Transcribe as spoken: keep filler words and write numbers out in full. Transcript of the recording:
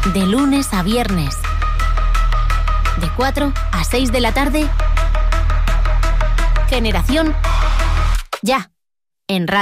De lunes a viernes. De cuatro a seis de la tarde. Generación Ya. En Radio.